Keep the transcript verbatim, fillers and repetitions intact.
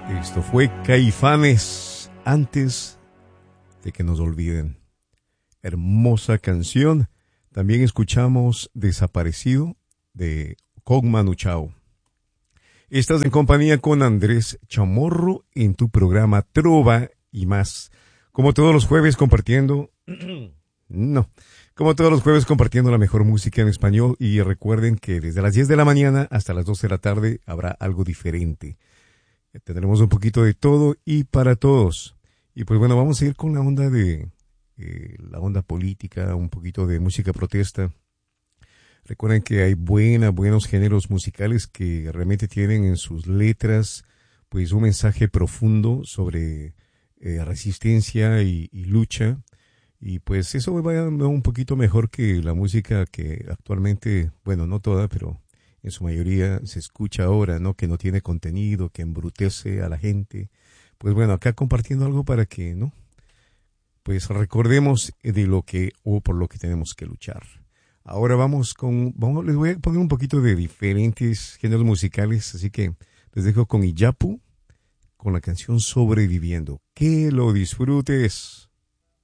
Esto fue Caifanes, Antes de que nos olviden. Hermosa canción. También escuchamos Desaparecido de Con Manu Chao. Estás en compañía con Andrés Chamorro en tu programa Trova y más. Como todos los jueves compartiendo... no. Como todos los jueves compartiendo la mejor música en español. Y recuerden que desde las diez de la mañana hasta las doce de la tarde habrá algo diferente. Tendremos un poquito de todo y para todos. Y pues bueno, vamos a ir con la onda de eh, la onda política, un poquito de música protesta. Recuerden que hay buena, buenos géneros musicales que realmente tienen en sus letras pues un mensaje profundo sobre eh, resistencia y, y lucha. Y pues eso va un poquito mejor que la música que actualmente, bueno, no toda, pero en su mayoría se escucha ahora, ¿no? Que no tiene contenido, que embrutece a la gente. Pues bueno, acá compartiendo algo para que, ¿no? Pues recordemos de lo que o por lo que tenemos que luchar. Ahora vamos con, vamos, les voy a poner un poquito de diferentes géneros musicales, así que les dejo con Iyapu, con la canción Sobreviviendo. Que lo disfrutes.